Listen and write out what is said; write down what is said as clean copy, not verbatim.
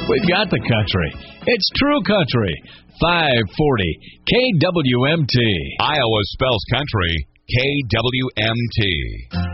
We've got the country. It's true country. 540 KWMT. Iowa spells country KWMT.